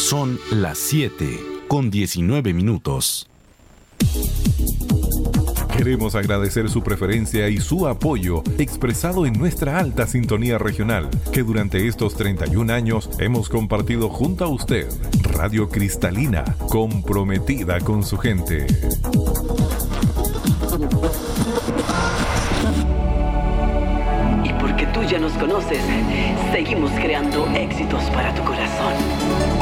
Son las 7:19. Queremos agradecer su preferencia y su apoyo expresado en nuestra alta sintonía regional, que durante estos 31 años hemos compartido junto a usted. Radio Cristalina, comprometida con su gente. Y porque tú ya nos conoces, seguimos creando éxitos para tu corazón.